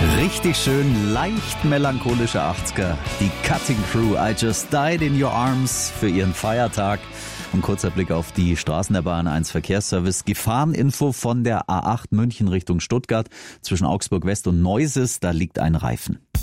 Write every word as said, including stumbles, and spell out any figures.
Richtig schön, leicht melancholische achtziger. Die Cutting Crew, I Just Died in Your Arms für ihren Feiertag. Ein kurzer Blick auf die Straßen der Bahn eins Verkehrsservice. Gefahreninfo von der A acht München Richtung Stuttgart zwischen Augsburg West und Neuses. Da liegt ein Reifen.